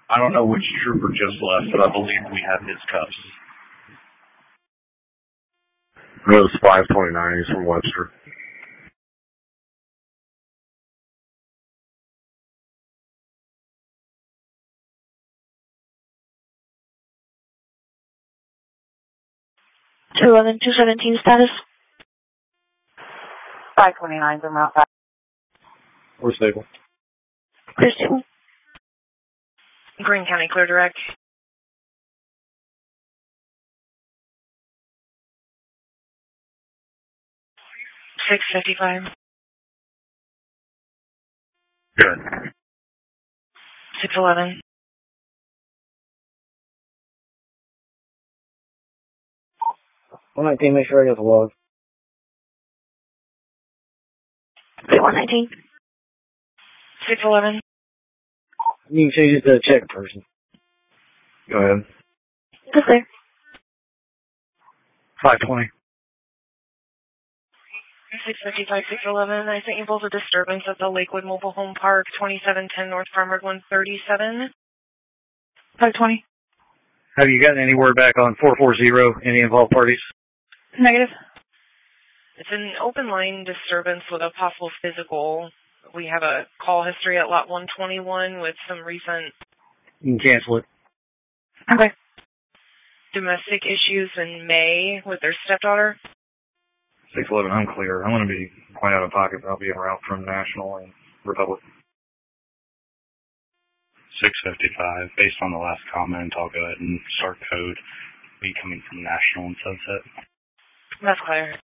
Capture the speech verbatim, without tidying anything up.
I don't know which trooper just left, but I believe we have his cuffs. It was five twenty-nine. He's from Webster. two eleven, two seventeen status. five twenty-nine from Mount Five. We're stable. Clear stable. Greene County, clear direct. six fifty-five. Good. six eleven. one nineteen, make sure I get the log. one nineteen. six eleven. You can change it to a check person. Go ahead. Go clear. five twenty. six fifty-five, six eleven. I sent you both a disturbance at the Lakewood Mobile Home Park, twenty-seven ten North Farmers one thirty-seven. five twenty. Have you gotten any word back on four forty, any involved parties? Negative. It's an open line disturbance with a possible physical. We have a call history at lot one twenty-one with some recent You can cancel it. Okay. domestic issues in May with their stepdaughter. six eleven, I'm clear. I'm going to be quite out of pocket, but I'll be en route from National and Republic. six fifty-five. Based on the last comment, I'll go ahead and start code. Be coming from National and Sunset. That's clear.